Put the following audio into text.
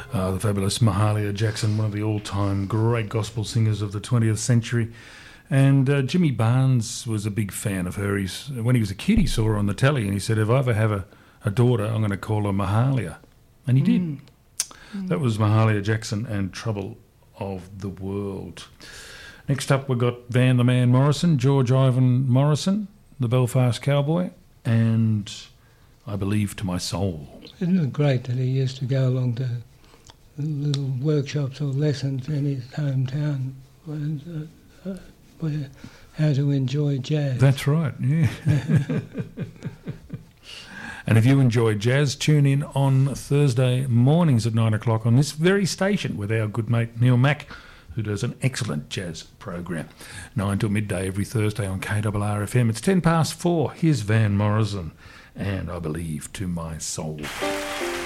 The fabulous Mahalia Jackson, one of the all-time great gospel singers of the 20th century. And Jimmy Barnes was a big fan of her. When he was a kid, he saw her on the telly and he said, if I ever have a daughter, I'm going to call her Mahalia. And he did. That was Mahalia Jackson and Trouble of the World. Next up, we've got Van the Man Morrison, George Ivan Morrison, the Belfast Cowboy, and I Believe to My Soul. Isn't it great that he used to go along to little workshops or lessons in his hometown where how to enjoy jazz? That's right, yeah. And if you enjoy jazz, tune in on Thursday mornings at 9 o'clock on this very station with our good mate Neil Mack, who does an excellent jazz program. 9 till midday every Thursday on KRR-FM. It's 4:10. Here's Van Morrison and I Believe to My Soul.